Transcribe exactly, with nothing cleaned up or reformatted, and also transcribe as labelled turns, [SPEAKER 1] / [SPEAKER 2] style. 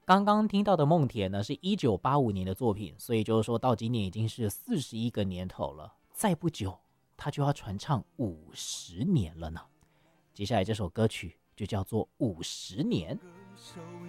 [SPEAKER 1] 刚刚听到的梦田呢，是一九八五年的作品，所以就是说到今年已经是四十一个年头了，再不久他就要传唱五十年了呢。接下来这首歌曲就叫做《五十年》。